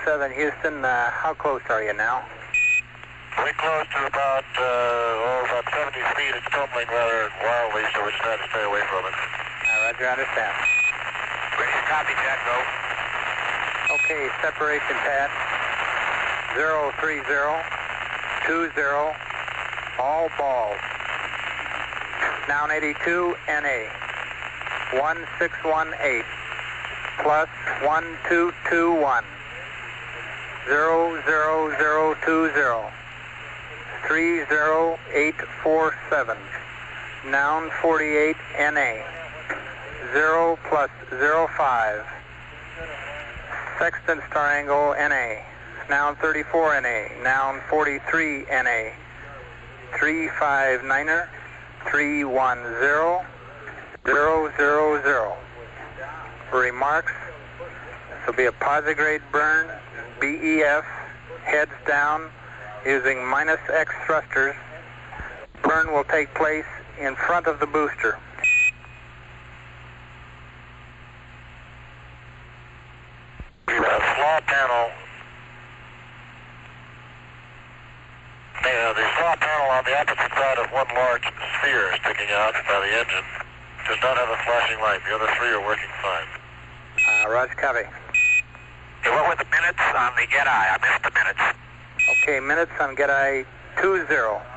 7 Houston, how close are you now? We're close to about 70 feet. It's tumbling rather wildly, so we're just trying to stay away from it. Roger, understand. Ready to copy, Jack, go. Okay, separation pad. 030, 20, all balls. Noun 82, NA. 1618 plus 1221 00020 30847. Noun 48, NA. 0 plus 05. Sextant star angle, NA. Noun 34, NA. Noun 43, NA. 359er 310 000. Remarks. This will be a posigrade burn, BEF, heads down, using -X thrusters. Burn will take place in front of the booster. The slaw panel. The slaw panel on the opposite side of one large sphere sticking out by the engine does not have a flashing light. The other three are working fine. Roger, copy. Hey, what were the minutes on the Get-I? I missed the minutes. Okay, minutes on Get-I 20.